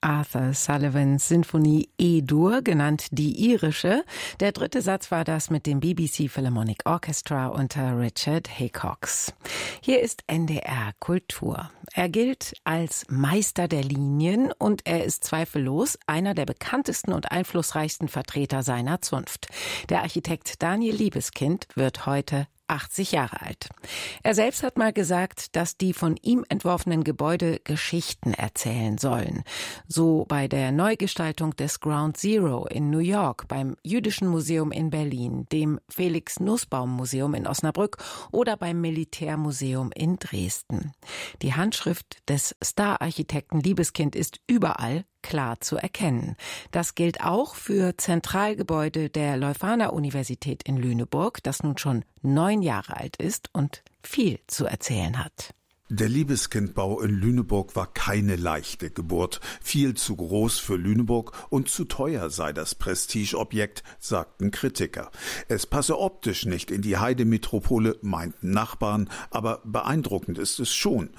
Arthur Sullivans Sinfonie E-Dur, genannt die irische. Der dritte Satz war das mit dem BBC Philharmonic Orchestra unter Richard Haycox. Hier ist NDR Kultur. Er gilt als Meister der Linien und er ist zweifellos einer der bekanntesten und einflussreichsten Vertreter seiner Zunft. Der Architekt Daniel Libeskind wird heute 80 Jahre alt. Er selbst hat mal gesagt, dass die von ihm entworfenen Gebäude Geschichten erzählen sollen. So bei der Neugestaltung des Ground Zero in New York, beim Jüdischen Museum in Berlin, dem Felix-Nussbaum-Museum in Osnabrück oder beim Militärmuseum in Dresden. Die Handschrift des Star-Architekten Libeskind ist überall klar zu erkennen. Das gilt auch für Zentralgebäude der Leuphana-Universität in Lüneburg, das nun schon 9 Jahre alt ist und viel zu erzählen hat. Der Libeskind-Bau in Lüneburg war keine leichte Geburt. Viel zu groß für Lüneburg und zu teuer sei das Prestigeobjekt, sagten Kritiker. Es passe optisch nicht in die Heidemetropole, meinten Nachbarn, aber beeindruckend ist es schon.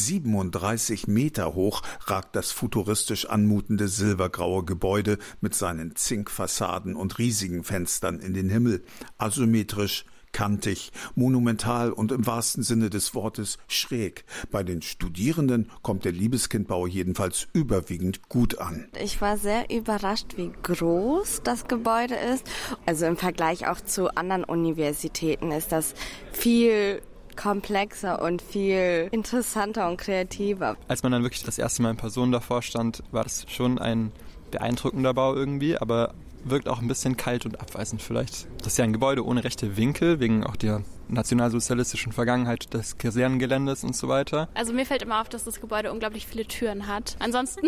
37 Meter hoch ragt das futuristisch anmutende silbergraue Gebäude mit seinen Zinkfassaden und riesigen Fenstern in den Himmel. Asymmetrisch, kantig, monumental und im wahrsten Sinne des Wortes schräg. Bei den Studierenden kommt der Libeskind-Bau jedenfalls überwiegend gut an. Ich war sehr überrascht, wie groß das Gebäude ist. Also im Vergleich auch zu anderen Universitäten ist das viel komplexer und viel interessanter und kreativer. Als man dann wirklich das erste Mal in Person davor stand, war das schon ein beeindruckender Bau irgendwie, aber wirkt auch ein bisschen kalt und abweisend vielleicht. Das ist ja ein Gebäude ohne rechte Winkel, wegen auch der nationalsozialistischen Vergangenheit des Kasernengeländes und so weiter. Also mir fällt immer auf, dass das Gebäude unglaublich viele Türen hat. Ansonsten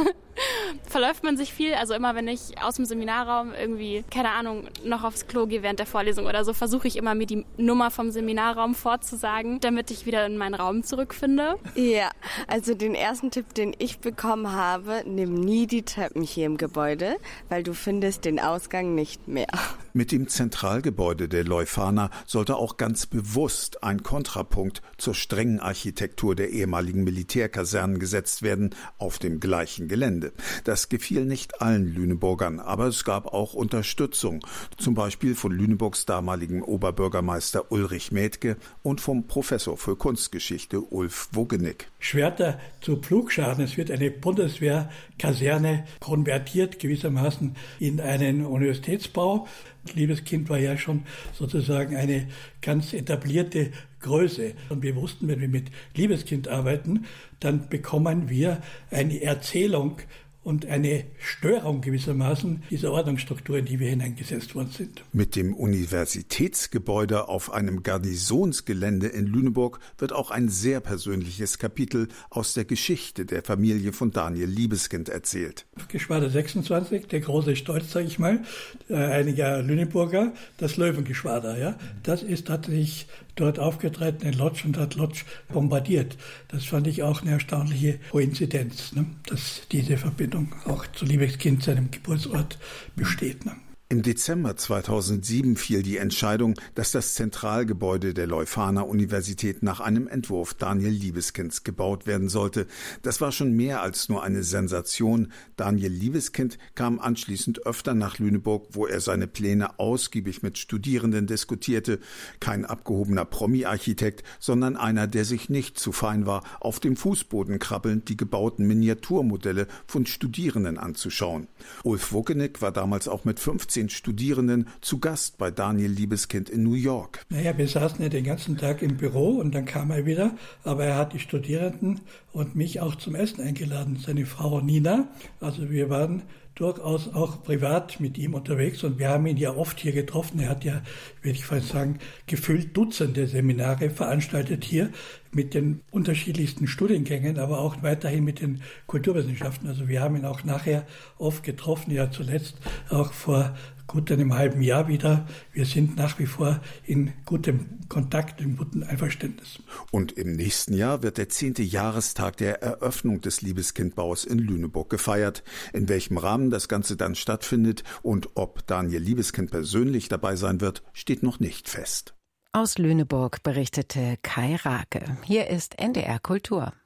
verläuft man sich viel. Also immer, wenn ich aus dem Seminarraum irgendwie, keine Ahnung, noch aufs Klo gehe während der Vorlesung oder so, versuche ich immer, mir die Nummer vom Seminarraum vorzusagen, damit ich wieder in meinen Raum zurückfinde. Ja, also den ersten Tipp, den ich bekommen habe, nimm nie die Treppen hier im Gebäude, weil du findest den Ausgang nicht mehr. Mit dem Zentralgebäude der Leuphana sollte auch ganz bewusst ein Kontrapunkt zur strengen Architektur der ehemaligen Militärkasernen gesetzt werden, auf dem gleichen Gelände. Das gefiel nicht allen Lüneburgern, aber es gab auch Unterstützung, zum Beispiel von Lüneburgs damaligem Oberbürgermeister Ulrich Mädke und vom Professor für Kunstgeschichte Ulf Wuggenig. Schwerter zu Pflugschaden. Es wird eine Bundeswehrkaserne konvertiert gewissermaßen in einen Universitätsbau. Libeskind war ja schon sozusagen eine ganz etablierte Größe. Und wir wussten, wenn wir mit Libeskind arbeiten, dann bekommen wir eine Erzählung und eine Störung gewissermaßen dieser Ordnungsstruktur, in die wir hineingesetzt worden sind. Mit dem Universitätsgebäude auf einem Garnisonsgelände in Lüneburg wird auch ein sehr persönliches Kapitel aus der Geschichte der Familie von Daniel Libeskind erzählt. Geschwader 26, der große Stolz, sage ich mal, einiger Lüneburger, das Löwengeschwader. Ja? Das hat sich dort aufgetreten in Lodz und hat Lodz bombardiert. Das fand ich auch eine erstaunliche Koinzidenz, ne? Dass diese Verbindung auch zu Libeskind, seinem Geburtsort, besteht. Ne? Im Dezember 2007 fiel die Entscheidung, dass das Zentralgebäude der Leuphana-Universität nach einem Entwurf Daniel Libeskinds gebaut werden sollte. Das war schon mehr als nur eine Sensation. Daniel Libeskind kam anschließend öfter nach Lüneburg, wo er seine Pläne ausgiebig mit Studierenden diskutierte. Kein abgehobener Promi-Architekt, sondern einer, der sich nicht zu fein war, auf dem Fußboden krabbelnd die gebauten Miniaturmodelle von Studierenden anzuschauen. Ulf Wuggenig war damals auch mit 15 Studierenden zu Gast bei Daniel Libeskind in New York. Naja, wir saßen ja den ganzen Tag im Büro und dann kam er wieder, aber er hat die Studierenden und mich auch zum Essen eingeladen, seine Frau Nina. Also wir waren durchaus auch privat mit ihm unterwegs und wir haben ihn ja oft hier getroffen. Er hat ja, würde ich fast sagen, gefühlt Dutzende Seminare veranstaltet hier mit den unterschiedlichsten Studiengängen, aber auch weiterhin mit den Kulturwissenschaften. Also wir haben ihn auch nachher oft getroffen, ja zuletzt auch vor gut einem halben Jahr wieder. Wir sind nach wie vor in gutem Kontakt, in gutem Einverständnis. Und im nächsten Jahr wird der 10. Jahrestag der Eröffnung des Libeskind-Baus in Lüneburg gefeiert. In welchem Rahmen das Ganze dann stattfindet und ob Daniel Libeskind persönlich dabei sein wird, steht noch nicht fest. Aus Lüneburg berichtete Kai Rake. Hier ist NDR Kultur.